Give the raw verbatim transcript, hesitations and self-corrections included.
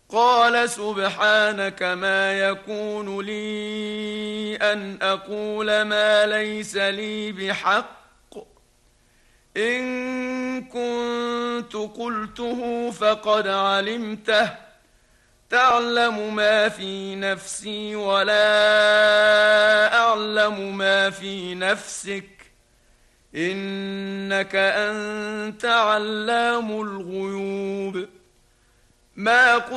قال سبحانك ما يكون لي أن أقول ما ليس لي بحق، إن كنت قلته فقد علمته، تعلم ما في نفسي ولا أعلم ما في نفسك، إنك أنت علام الغيوب. ما